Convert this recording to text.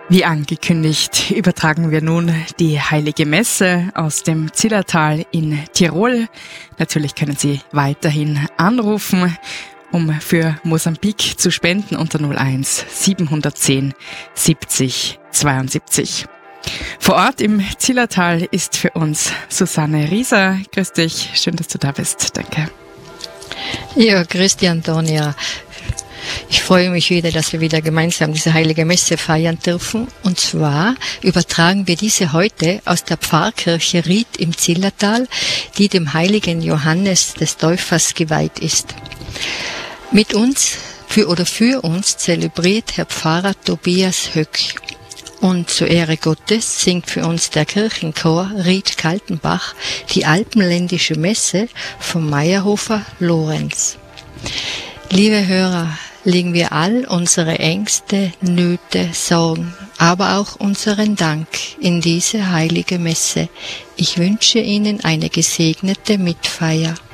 Wie angekündigt, übertragen wir nun die Heilige Messe aus dem Zillertal in Tirol. Natürlich können Sie weiterhin anrufen, um für Mosambik zu spenden unter 01 710 70 72. Vor Ort im Zillertal ist für uns Susanne Rieser. Grüß dich, schön, dass du da bist. Danke. Ja, grüß dich, Antonia. Ich freue mich wieder, dass wir wieder gemeinsam diese Heilige Messe feiern dürfen. Und zwar übertragen wir diese heute aus der Pfarrkirche Ried im Zillertal, die dem heiligen Johannes des Täufers geweiht ist. Mit uns, für uns zelebriert Herr Pfarrer Tobias Höck. Und zur Ehre Gottes singt für uns der Kirchenchor Ried-Kaltenbach die alpenländische Messe vom Meierhofer Lorenz. Liebe Hörer, legen wir all unsere Ängste, Nöte, Sorgen, aber auch unseren Dank in diese heilige Messe. Ich wünsche Ihnen eine gesegnete Mitfeier.